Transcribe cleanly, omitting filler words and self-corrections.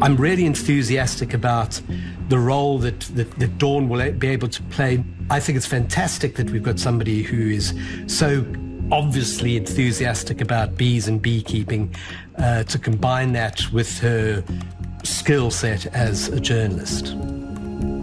I'm really enthusiastic about the role that Dawn will be able to play. I think it's fantastic that we've got somebody who is so obviously enthusiastic about bees and beekeeping to combine that with her skill set as a journalist.